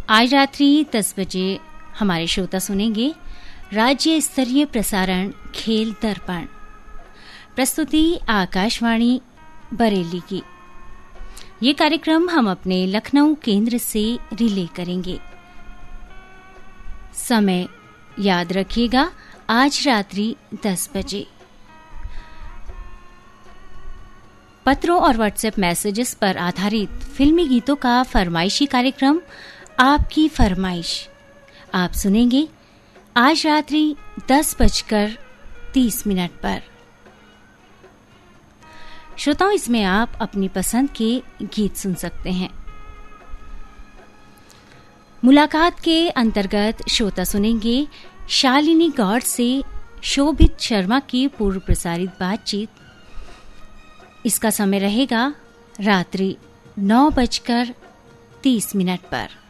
आज रात्रि 10 बजे हमारे श्रोता सुनेंगे राज्य स्तरीय प्रसारण खेल दर्पण। प्रस्तुति आकाशवाणी बरेली की। ये कार्यक्रम हम अपने लखनऊ केंद्र से रिले करेंगे। समय याद रखिएगा, आज रात्रि 10 बजे। पत्रों और व्हाट्सएप मैसेजेस पर आधारित फिल्मी गीतों का फरमाइशी कार्यक्रम आपकी फरमाइश आप सुनेंगे आज रात्रि 10:30 पर। श्रोताओं, इसमें आप अपनी पसंद के गीत सुन सकते हैं। मुलाकात के अंतर्गत श्रोता सुनेंगे शालिनी गौड़ से शोभित शर्मा की पूर्व प्रसारित बातचीत। इसका समय रहेगा रात्रि 9:30 पर।